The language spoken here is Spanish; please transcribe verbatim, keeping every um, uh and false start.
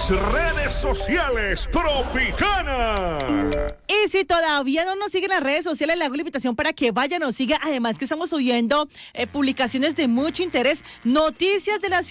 las redes sociales Tropicana. Y si todavía no nos siguen en las redes sociales, le hago la invitación para que vayan, nos siga. Además que estamos subiendo eh, publicaciones de mucho interés, noticias de la ciudad.